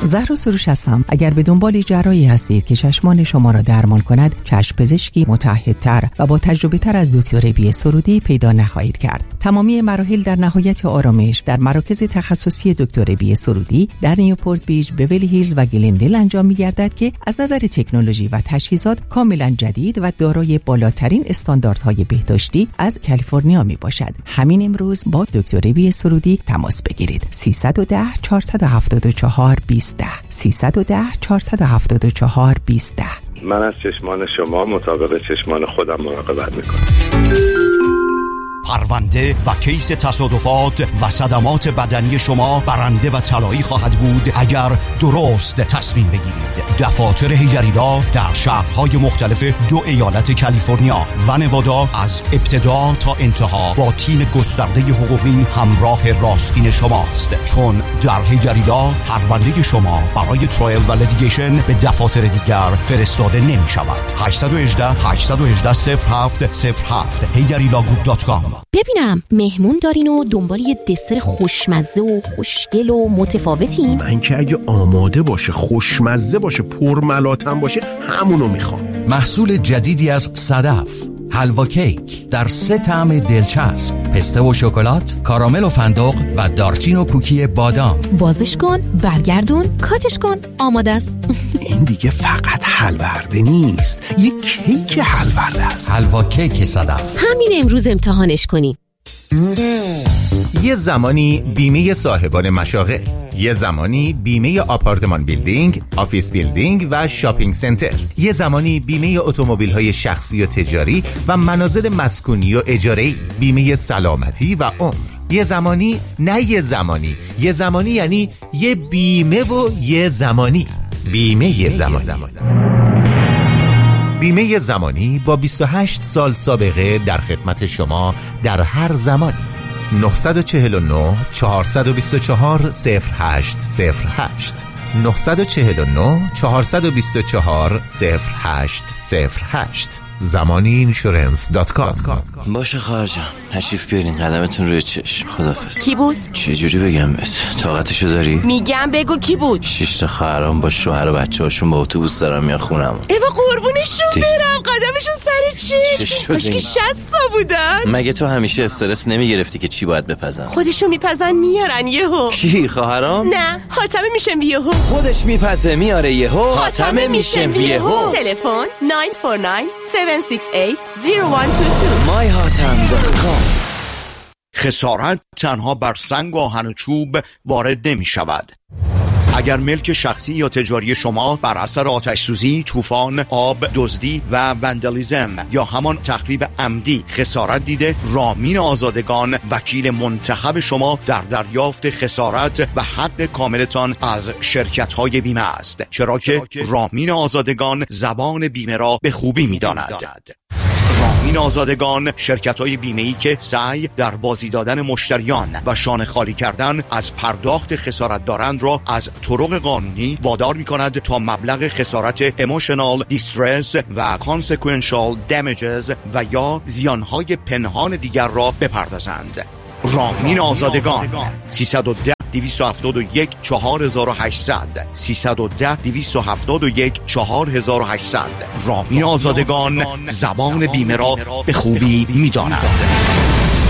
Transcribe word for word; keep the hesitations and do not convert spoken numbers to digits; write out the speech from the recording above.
زهرا سروش هستم. اگر به دنبال جراحی هستید که چشمان شما را درمان کند، چشم پزشکی متعهدتر و با تجربه تر از دکتر بی سرودی پیدا نخواهید کرد. تمامی مراحل در نهایت آرامش در مراکز تخصصی دکتر بی سرودی در نیوپورت بیچ، بیولی هیلز و گلندل انجام می‌گردد که از نظر تکنولوژی و تجهیزات کاملا جدید و دارای بالاترین استانداردهای بهداشتی از کالیفرنیا میباشد. همین امروز با دکتر بی سرودی تماس بگیرید. سیصد و ده چهارصد و هفتاد و چهار بیست ده سیصد و ده چهارصد و هفتاد و چهار بیست ده. من از چشمان شما مطابق چشمان خودم مراقبت میکنم. پرونده و کیس تصادفات و صدمات بدنی شما برنده و طلایی خواهد بود اگر درست تصمیم بگیرید. دفاتر حیدری‌لا در شهرهای مختلف دو ایالت کالیفرنیا و نوادا از ابتدا تا انتها با تیم گسترده حقوقی همراه راستین شماست، چون در حیدری‌لا پرونده شما برای ترایل و لیتیگیشن به دفاتر دیگر فرستاده نمی شود. هشت یک هشت هشت یک هشت صفر هفت صفر هفت حیدری‌لا گروپ دات کام. ببینم مهمون دارین و دنبال یه دسر خوشمزه و خوشگل و متفاوتین؟ من که اگه آماده باشه، خوشمزه باشه، پرملاتم باشه، همونو میخوام. محصول جدیدی از صدف، حلوا کیک در سه طعم دلچسب، پسته و شکلات، کارامل و فندق و دارچین و کوکی بادام. بازش کن، برگردون، کاتش کن، آماده است. این دیگه فقط حلورده نیست، یه کیک حلورده است. حلوا کیک صدف. همین امروز امتحانش کنی. یه زمانی بیمه صاحبان مشاغل، یه زمانی بیمه آپارتمان بیلدینگ، آفیس بیلدینگ و شاپینگ سنتر، یه زمانی بیمه اتومبیل‌های شخصی و تجاری و منازل مسکونی و اجاره‌ای، بیمه سلامتی و عمر. یه زمانی نه یه زمانی، یه زمانی یعنی یه بیمه و یه زمانی. بیمه یه زمانی. بیمه زمانی با بیست و هشت سال سابقه در خدمت شما در هر زمانی. نه چهار نه چهارصد و بیست و چهار صفر هشت صفر هشت نه چهار نه چهارصد و بیست و چهار صفر هشت صفر هشت زمانی اینشورنس دات کام. باشه خواهر جان، تشریف بیارین، قدمتون روی چشم. خدافظ. کی بود؟ چه جوری بگم بهت؟ طاقتشو داری؟ میگم بگو کی بود؟ شش تا خواهرام با شوهر و بچه‌هاشون با اتوبوس دارن میان خونم. ایوا قربونشون برم، قدمشون سر چشم. کاشکی شصت تا بودن. مگه تو همیشه استرس نمیگرفتی که چی باید بپزن؟ خودشون میپزن میارن یهو. کی خواهرام؟ نه، حاتمه میشم یهو. خودش میپزه میاره یهو. حاتمه میشم یهو. تلفن نه چهار نه هفت شش هشت صفر یک دو دو. مای هاتم دات کام. خسارت تنها بر سنگ و آهن و چوب وارد نمی شود. اگر ملک شخصی یا تجاری شما بر اثر آتش سوزی، طوفان، آب، دزدی و وندالیزم یا همان تخریب عمدی خسارت دیده، رامین آزادگان وکیل منتخب شما در دریافت خسارت و حق کاملتان از شرکت‌های بیمه است، چرا که رامین آزادگان زبان بیمه را به خوبی می‌داند. رامین آزادگان شرکت‌های بیمه‌ای که سعی در بازی دادن مشتریان و شانه خالی کردن از پرداخت خسارت دارند را از طرق قانونی وادار می‌کند تا مبلغ خسارت emotional distress و consequential damages و یا زیانهای پنهان دیگر را بپردازند. رامین آزادگان سیصد و ده دویست و هفتاد و یک چهار هزار و هشتصد سیصد و ده دویست و هفتاد و یک چهار هزار و هشتصد. رامین آزادگان زبان بیمه را به خوبی می‌داند.